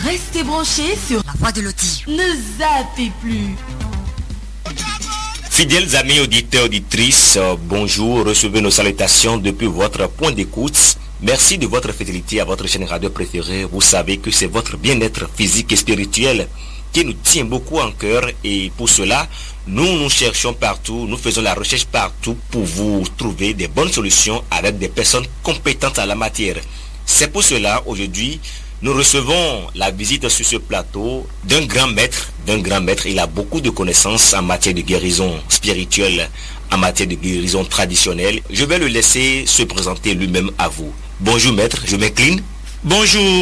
Restez branchés sur la voix de Loti. Ne zappez plus. Fidèles amis auditeurs, auditrices, bonjour, recevez nos salutations depuis votre point d'écoute. Merci de votre fidélité à votre chaîne radio préférée. Vous savez que c'est votre bien-être physique et spirituel qui nous tient beaucoup en cœur et pour cela, nous cherchons partout, nous faisons la recherche partout pour vous trouver des bonnes solutions avec des personnes compétentes en la matière. C'est pour cela, aujourd'hui, nous recevons la visite sur ce plateau d'un grand maître. Il a beaucoup de connaissances en matière de guérison spirituelle, en matière de guérison traditionnelle. Je vais le laisser se présenter lui-même à vous. Bonjour maître, je m'incline. Bonjour